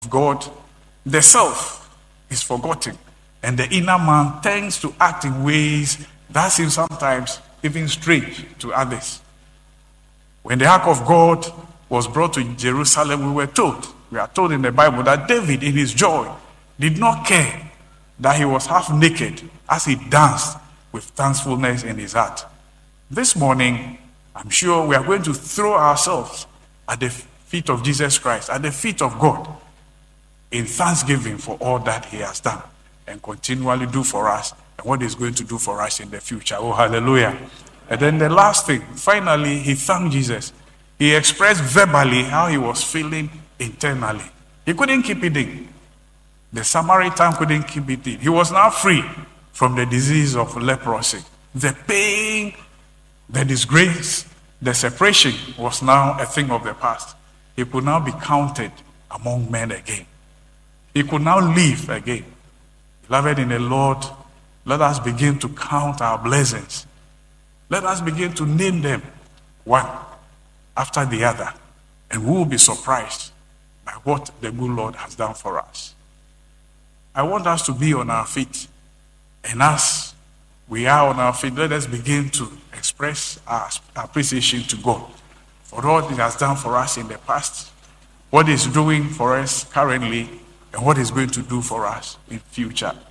God, the self is forgotten, and the inner man tends to act in ways that seem sometimes even strange to others. When the ark of God was brought to Jerusalem, we are told in the Bible that David, in his joy, did not care that he was half naked as he danced with thankfulness in his heart. This morning, I'm sure we are going to throw ourselves at the feet of Jesus Christ, at the feet of God, in thanksgiving for all that he has done and continually do for us and what he's going to do for us in the future. Oh, hallelujah. And then the last thing, finally, he thanked Jesus. He expressed verbally how he was feeling internally. He couldn't keep it in. The Samaritan couldn't keep it in. He was now free from the disease of leprosy. The pain, the disgrace, the separation was now a thing of the past. He could now be counted among men again. He could now live again. Beloved in the Lord, let us begin to count our blessings. Let us begin to name them one after the other, and we will be surprised by what the good Lord has done for us. I want us to be on our feet, and as we are on our feet, let us begin to express our appreciation to God for all He has done for us in the past, what He's doing for us currently, and what He's going to do for us in future.